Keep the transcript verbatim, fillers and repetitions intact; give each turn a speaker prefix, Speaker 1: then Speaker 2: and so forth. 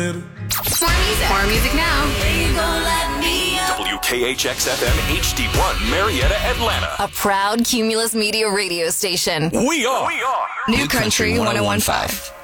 Speaker 1: better.
Speaker 2: More music. More music now.
Speaker 3: W K H X F M H D one, Marietta, Atlanta.
Speaker 2: A proud Cumulus Media radio station.
Speaker 3: We are. We are.
Speaker 2: New Country one oh one point five.